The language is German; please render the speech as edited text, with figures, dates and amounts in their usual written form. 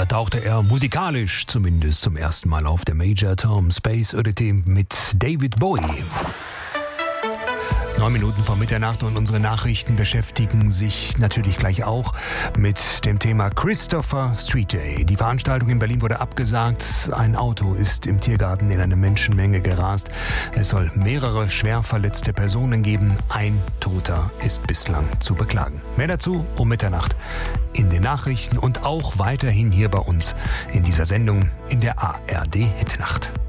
Da tauchte er musikalisch zumindest zum ersten Mal auf der Major Tom Space Oddity mit David Bowie. 9 Minuten vor Mitternacht und unsere Nachrichten beschäftigen sich natürlich gleich auch mit dem Thema Christopher Street Day. Die Veranstaltung in Berlin wurde abgesagt. Ein Auto ist im Tiergarten in eine Menschenmenge gerast. Es soll mehrere schwer verletzte Personen geben. Ein Toter ist bislang zu beklagen. Mehr dazu um Mitternacht in den Nachrichten und auch weiterhin hier bei uns in dieser Sendung in der ARD Hitnacht.